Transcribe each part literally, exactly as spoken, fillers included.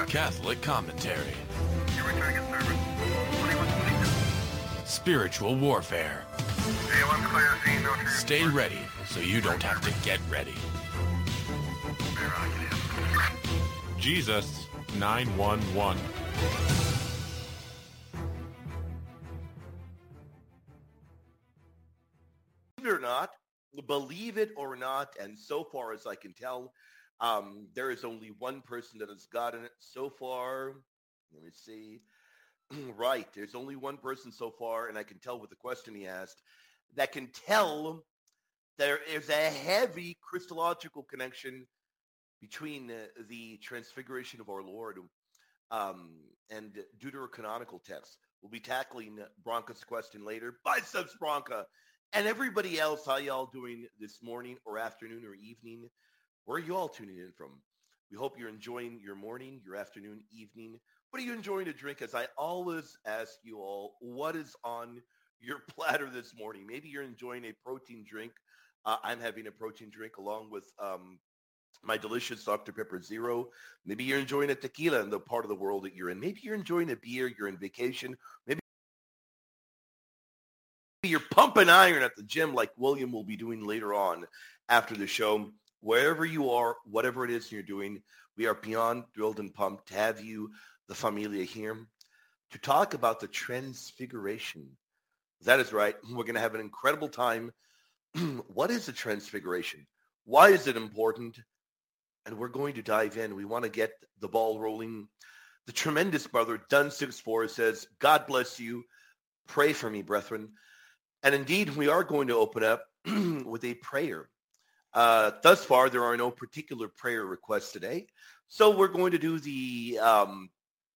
Catholic commentary. Spiritual warfare. Stay ready so you don't have to get ready. Jesus nine one one. Believe it or not, believe it or not, and so far as I can tell, um, there is only one person that has gotten it so far. Let me see. Right, there's only one person so far, and I can tell with the question he asked, that can tell there is a heavy Christological connection between uh, the transfiguration of our Lord um, and deuterocanonical texts. We'll be tackling Bronca's question later. Biceps Bronca. And everybody else, how y'all doing this morning or afternoon or evening? Where are you all tuning in from? We hope you're enjoying your morning, your afternoon, evening. What are you enjoying to drink? As I always ask you all, what is on your platter this morning? Maybe you're enjoying a protein drink. Uh, I'm having a protein drink along with um, my delicious Doctor Pepper Zero. Maybe you're enjoying a tequila in the part of the world that you're in. Maybe you're enjoying a beer. You're in vacation. Maybe you're pumping iron at the gym like William will be doing later on after the show. Wherever you are, whatever it is you're doing, we are beyond thrilled and pumped to have you, the familia, here to talk about the transfiguration. That is right. We're going to have an incredible time. What is the transfiguration? Why is it important? And we're going to dive in. We want to get the ball rolling. The tremendous brother, Dun six four, says, God bless you. Pray for me, brethren. And indeed, we are going to open up with a prayer. Uh, thus far, there are no particular prayer requests today. So we're going to do the um,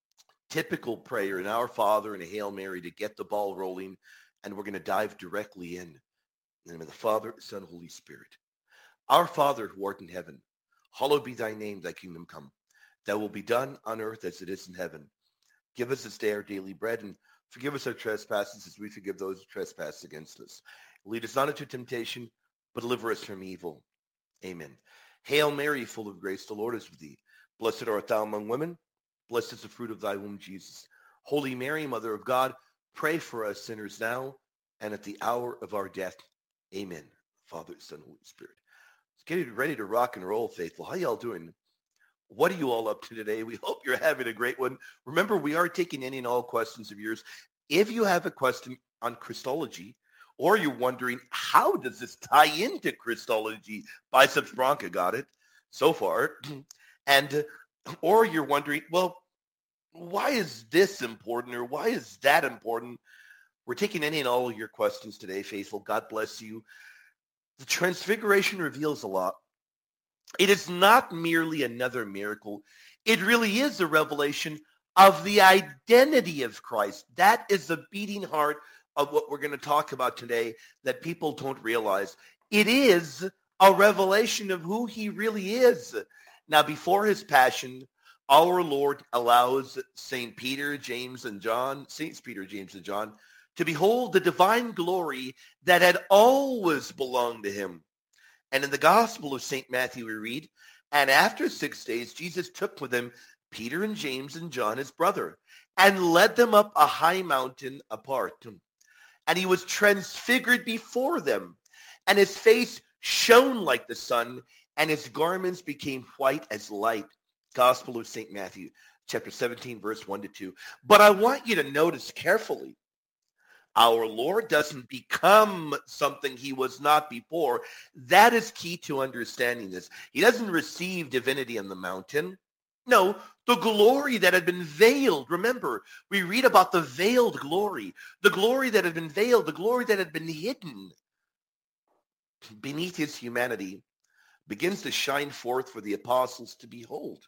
typical prayer, an Our Father and a Hail Mary to get the ball rolling. And we're going to dive directly in. In the name of the Father, Son, Holy Spirit. Our Father who art in heaven, hallowed be thy name, thy kingdom come. Thy will be done on earth as it is in heaven. Give us this day our daily bread, and forgive us our trespasses as we forgive those who trespass against us. Lead us not into temptation, but deliver us from evil. Amen. Hail Mary, full of grace, the Lord is with thee. Blessed art thou among women. Blessed is the fruit of thy womb, Jesus. Holy Mary, Mother of God, pray for us sinners now and at the hour of our death. Amen. Father, Son, Holy Spirit. Let's get ready to rock and roll, faithful. How y'all doing? What are you all up to today? We hope you're having a great one. Remember, we are taking any and all questions of yours. If you have a question on Christology, or you're wondering, how does this tie into Christology? Biceps Bronca got it so far. And, or you're wondering, well, why is this important? Or why is that important? We're taking any and all of your questions today, faithful. God bless you. The Transfiguration reveals a lot. It is not merely another miracle. It really is a revelation of the identity of Christ. That is the beating heart of what we're going to talk about today that people don't realize. It is a revelation of who he really is. Now, before his passion, our Lord allows Saint Peter, James, and John, Saints Peter, James, and John, to behold the divine glory that had always belonged to him. And in the Gospel of Saint Matthew, we read, and after six days, Jesus took with him Peter and James and John, his brother, and led them up a high mountain apart. And he was transfigured before them, and his face shone like the sun, and his garments became white as light. Gospel of Saint Matthew, chapter seventeen, verse one to two. But I want you to notice carefully, our Lord doesn't become something he was not before. That is key to understanding this. He doesn't receive divinity on the mountain. No, the glory that had been veiled. Remember, we read about the veiled glory, the glory that had been veiled, the glory that had been hidden beneath his humanity begins to shine forth for the apostles to behold.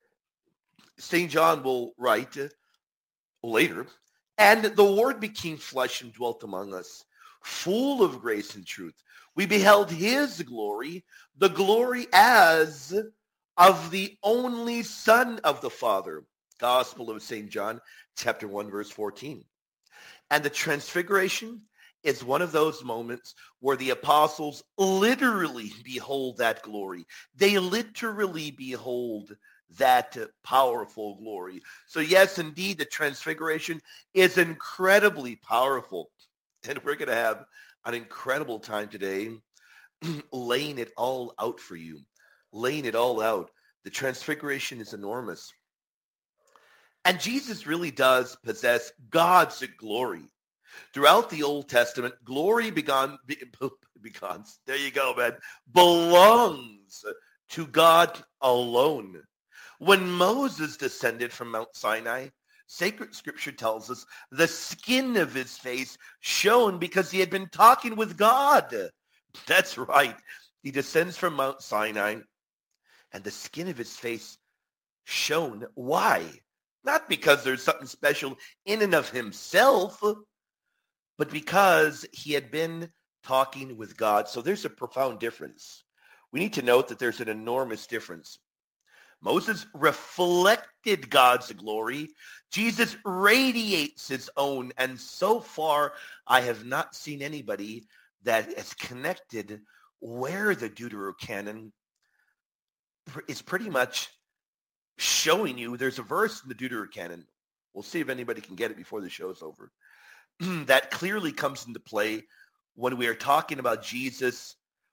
Saint John will write uh, later, and the Word became flesh and dwelt among us, full of grace and truth. We beheld his glory, the glory as of the only Son of the Father. Gospel of Saint John, chapter one, verse fourteen. And the Transfiguration is one of those moments where the apostles literally behold that glory. They literally behold that powerful glory. So yes, indeed, the transfiguration is incredibly powerful. And we're going to have an incredible time today laying it all out for you, laying it all out. The transfiguration is enormous. And Jesus really does possess God's glory. Throughout the Old Testament, glory begon, be, begons, there you go, man, belongs to God alone. When Moses descended from Mount Sinai, sacred scripture tells us the skin of his face shone because he had been talking with God. That's right. He descends from Mount Sinai, and the skin of his face shone. Why? Not because there's something special in and of himself, but because he had been talking with God. So there's a profound difference. We need to note that there's an enormous difference. Moses reflected God's glory. Jesus radiates his own. And so far, I have not seen anybody that has connected where the Deuterocanon is pretty much showing you. There's a verse in the Deuterocanon. We'll see if anybody can get it before the show's over. That clearly comes into play when we are talking about Jesus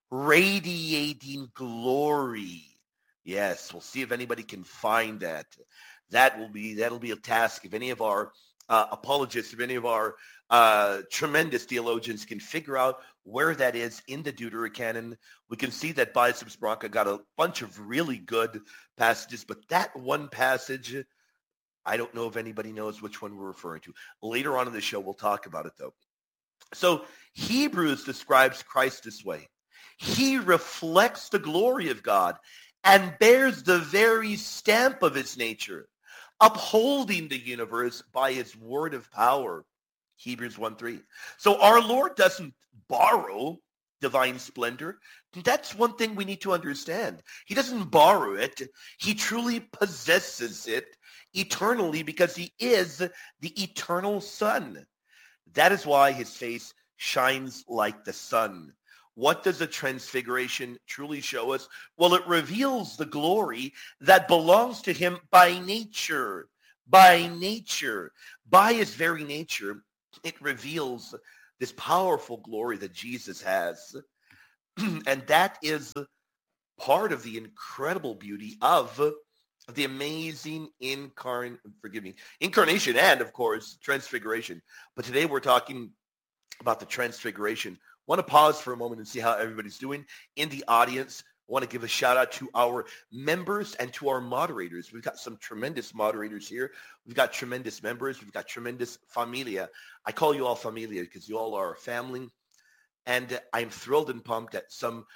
radiating glory. Yes, we'll see if anybody can find that. That will be that'll be a task if any of our uh, apologists, if any of our uh, tremendous theologians can figure out where that is in the Deuterocanon. We can see that Biceps Bronca got a bunch of really good passages, but that one passage, I don't know if anybody knows which one we're referring to. Later on in the show, we'll talk about it, though. So Hebrews describes Christ this way. He reflects the glory of God and bears the very stamp of his nature, upholding the universe by his word of power. Hebrews one three. So our Lord doesn't borrow divine splendor. That's one thing we need to understand. He doesn't borrow it. He truly possesses it eternally because he is the eternal Son. That is why his face shines like the sun. What does the transfiguration truly show us? Well, it reveals the glory that belongs to him by nature. By nature. By his very nature, it reveals this powerful glory that Jesus has. And that is part of the incredible beauty of the amazing incarn forgive me, incarnation and, of course, transfiguration. But today we're talking about the transfiguration. I want to pause for a moment and see how everybody's doing in the audience. I want to give a shout out to our members and to our moderators. We've got some tremendous moderators here. We've got tremendous members. We've got tremendous familia. I call you all familia because you all are a family. And I'm thrilled and pumped at some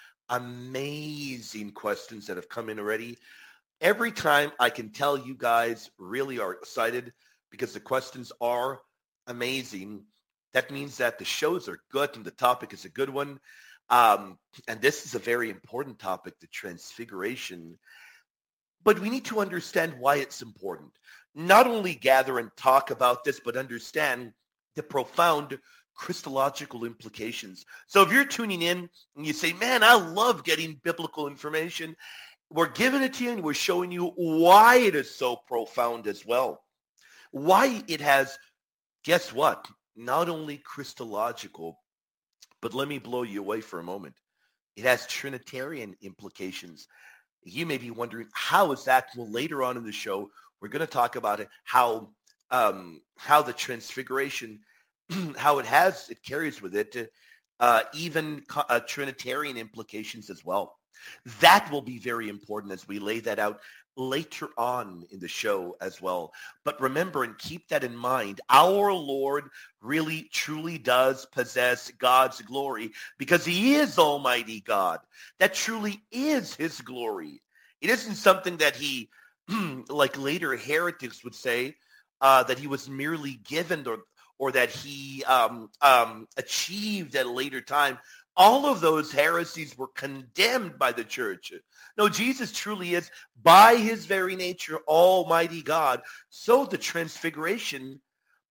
amazing questions that have come in already. Every time I can tell you guys really are excited because the questions are amazing. That means that the shows are good and the topic is a good one. Um, and this is a very important topic, the transfiguration. But we need to understand why it's important. Not only gather and talk about this, but understand the profound Christological implications. So if you're tuning in and you say, man, I love getting biblical information, we're giving it to you and we're showing you why it is so profound as well. Why it has, guess what? Not only Christological, but let me blow you away for a moment. It has Trinitarian implications. You may be wondering, how is that? Well, later on in the show, we're going to talk about it, how um, how the transfiguration, how it has, it carries with it uh, even uh, Trinitarian implications as well. That will be very important as we lay that out later on in the show as well. But remember and keep that in mind. Our Lord really, truly does possess God's glory because he is Almighty God. That truly is his glory. It isn't something that he, like later heretics would say, uh, that he was merely given or, or that he um, um, achieved at a later time. All of those heresies were condemned by the church. No, Jesus truly is, by his very nature, Almighty God. So the transfiguration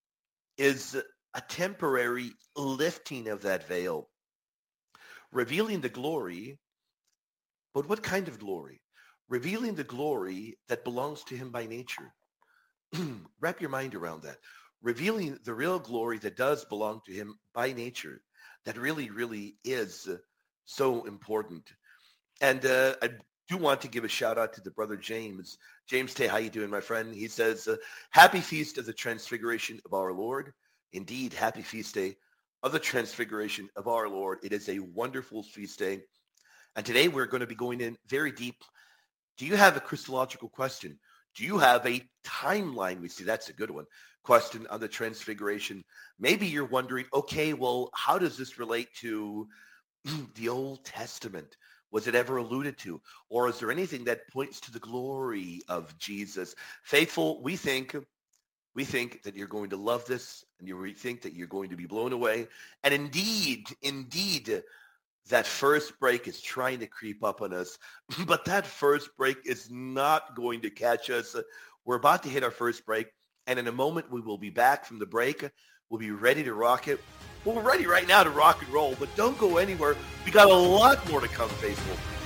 is a temporary lifting of that veil, revealing the glory. But what kind of glory? revealing the glory that belongs to him by nature. Wrap your mind around that. Revealing the real glory that does belong to him by nature. That really, really is uh, so important. And uh, I do want to give a shout out to the brother James. James Tay, how you doing, my friend? He says, uh, happy feast of the transfiguration of our Lord. Indeed, happy feast day of the transfiguration of our Lord. It is a wonderful feast day. And today we're going to be going in very deep. Do you have a Christological question? Do you have a timeline? We see that's a good one. Question on the transfiguration. Maybe you're wondering, okay, well, how does this relate to the Old Testament? Was it ever alluded to? Or is there anything that points to the glory of Jesus? Faithful, we think, we think that you're going to love this, and you think that you're going to be blown away. And indeed, indeed, that first break is trying to creep up on us, but that first break is not going to catch us. We're about to hit our first break, and in a moment we will be back from the break. We'll be ready to rock it. Well, we're ready right now to rock and roll, but don't go anywhere. We got a lot more to come, faithful.